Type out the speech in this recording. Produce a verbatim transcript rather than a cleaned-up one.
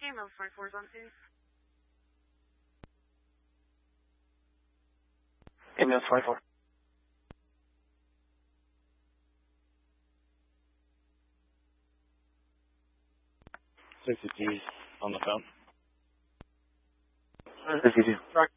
Amos twenty-four is on scene. Amos twenty-four. sixty-two on the phone. sixty-two. Truck